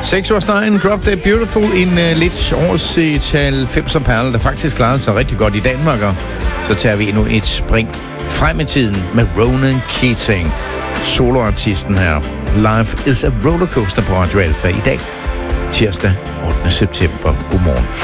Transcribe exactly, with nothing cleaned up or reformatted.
seks år Stein, Drop Dead Beautiful, en uh, lidt overset halvfemser perle, der faktisk klarede sig rigtig godt i Danmark, og så tager vi endnu et spring frem i tiden med Ronan Keating, soloartisten her. Life is a rollercoaster på Radio Alpha i dag, tirsdag ottende september. Godmorgen.